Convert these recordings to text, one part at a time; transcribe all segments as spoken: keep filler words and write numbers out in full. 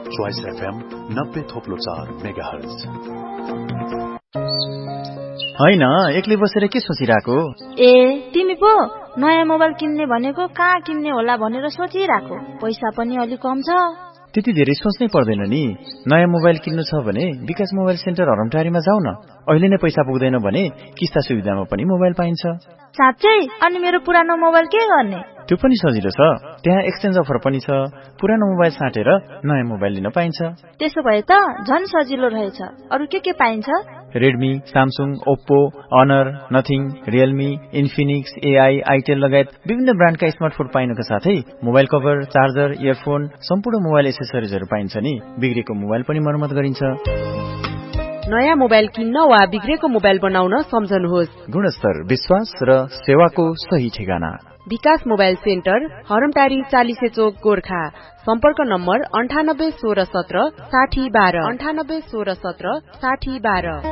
Choice FM नब्बे थोप्लो चार mega hertz. हैन, एक्लै बसेर के सोचिरहेको? ए तिमी पो नयाँ मोबाइल किन्ने भनेको कहाँ किन्ने होला भनेर सोचिरहेको। पैसा पनि अलि कम छ। त्यति धेरै सोच्नै पर्दैन नि। नयाँ मोबाइल किन्नु छ भने विकास मोबाइल सेन्टर हरमटारीमा जाऊ न। अहिले नै पैसा पुग्दैन भने किस्ता सुविधामा पनि मोबाइल पाइन्छ। साँच्चै? अनि मेरो पुरानो मोबाइल के गर्ने? त्यो पनि सजिलो छ। त्यहाँ एक्सचेन्ज अफर पनि छ। पुरानो मोबाइल साटेर नयाँ मोबाइल लिन पाइन्छ। त्यसो भए त झन् सजिलो रहेछ। अरु के के पाइन्छ? Redmi, Samsung, Oppo, honour, nothing, Realme, Infinix, AI, Itel लगायत विभिन्न ब्रान्डका स्मार्टफोन पाइनुका साथै मोबाइल कभर, चार्जर, इयरफोन, सम्पूर्ण मोबाइल एसेसरिजहरू पाइन्छ नि। बिग्रेको मोबाइल पनि मर्मत गरिन्छ। नयाँ मोबाइल किन्न वा बिग्रेको मोबाइल बनाउन सम्झनुहोस्। गुणस्तर, विश्वास र सेवाको सही ठेगाना विकास मोबाइल सेन्टर, हरमटारी चालिसे चोक, गोर्खा। सम्पर्क नम्बर अन्ठानब्बे सोह्र सत्र साठी बाह्र अन्ठानब्बे सोह्र सत्र साठी बाह्र।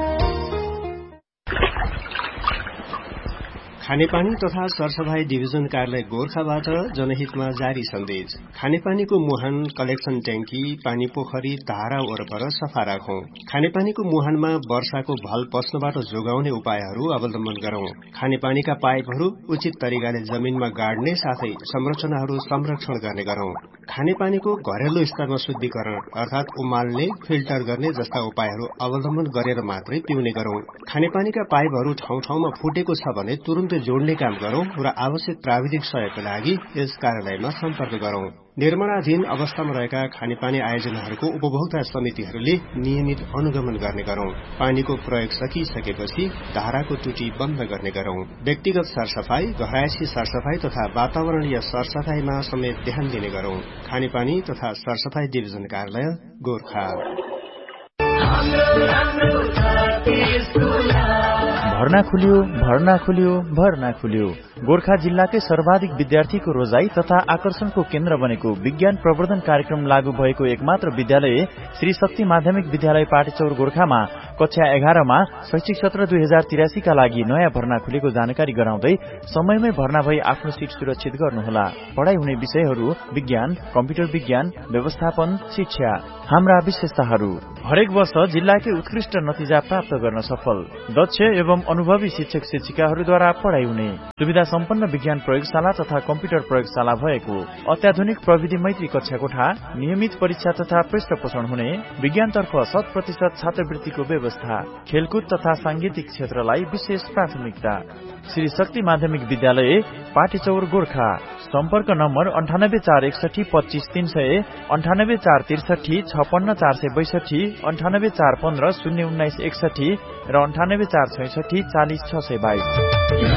खानेपानी तथा सरसफाई डिभिजन कार्यालय गोर्खाबाट जनहितमा जारी सन्देश। खानेपानीको मुहान, कलेक्सन ट्याङ्की, पानी पोखरी, धारा वरपर सफा राखौं। खानेपानीको मुहानमा वर्षाको भल पस्नबाट जोगाउने उपायहरू अवलम्बन गरौं। खानेपानीका पाइपहरू उचित तरिकाले जमिनमा गाड्ने साथै संरचनाहरू संरक्षण गर्ने गरौं। खानेपानीको घरेलु स्तरमा शुद्धिकरण अर्थात उमाल्ने, फिल्टर गर्ने जस्ता उपायहरू अवलम्बन गरेर मात्रै पिउने गरौं। खानेपानीका पाइपहरू ठाउँ ठाउँमा फुटेको छ भने तुरुन्तै जोड्ने काम गरौं र आवश्यक प्राविधिक सहयोगका लागि यस कार्यालयमा सम्पर्क गरौं। निर्माणाधीन अवस्थामा रहेका खानेपानी आयोजनाहरूको उपभोक्ता समितिहरूले नियमित अनुगमन गर्ने गरौं। पानीको प्रयोग सकिसकेपछि धाराको टुटी बन्द गर्ने गरौं। व्यक्तिगत सरसफाई, घरायसी सरसफाई तथा वातावरणीय सरसफाईमा समेत ध्यान दिने गरौं। खानेपानी तथा सरसफाई डिभिजन कार्यालय गोर्खा। भर्ना खुल्यो, भर्ना खुल्यो, भर्ना खुल्यो। गोर्खा जिल्लाकै सर्वाधिक विद्यार्थीको रोजाई तथा आकर्षणको केन्द्र बनेको विज्ञान प्रवर्धन कार्यक्रम लागू भएको एकमात्र विद्यालय श्री शक्ति माध्यमिक विद्यालय पाटेचौर गोर्खामा कक्षा एघारमा शैक्षिक सत्र दुई हजार तिरासी का लागि नयाँ भर्ना खुलेको जानकारी गराउँदै समयमै भर्ना भई आफ्नो सीट सुरक्षित गर्नुहोला। पढ़ाई हुने विषयहरू विज्ञान, कम्प्युटर विज्ञान, व्यवस्थापन, शिक्षा। हाम्रा विशेषताहरू: हरेक वर्ष जिल्लाकै उत्कृष्ट नतिजा प्राप्त गर्न सफल, दक्ष एवं अनुभवी शिक्षक शिक्षिकाहरूद्वारा पढ़ाई हुने, सुविधा सम्पन्न विज्ञान प्रयोगशाला तथा कम्प्युटर प्रयोगशाला भएको, अत्याधुनिक प्रविधि मैत्री कक्षा कोठा, नियमित परीक्षा तथा पृष्ठ पोषण हुने, विज्ञानतर्फ शत प्रतिशत छात्रवृत्तिको व्यवस्था, खेलकुद तथा सांगीतिक क्षेत्रलाई विशेष प्राथमिकता। श्री शक्ति माध्यमिक विद्यालय पाटेचौर गोर्खा। सम्पर्क नम्बर अन्ठानब्बे चार एकसठी पच्चीस तीन सय, अन्ठानब्बे चार त्रिसठी छपन्न चार सय बैसठी, अन्ठानब्बे चार पन्ध्र शून्य उन्नाइस एकसठी र अन्ठानब्बे चार छैसठी चालिस छ सय बाइस।